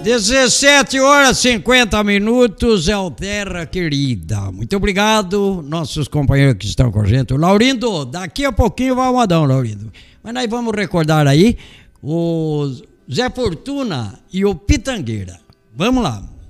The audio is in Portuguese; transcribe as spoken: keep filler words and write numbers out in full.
dezessete horas e cinquenta minutos é o Terra Querida. Muito obrigado, nossos companheiros que estão com a gente. O Laurindo, daqui a pouquinho vai o modão, Laurindo. Mas nós vamos recordar aí o Zé Fortuna e o Pitangueira. Vamos lá.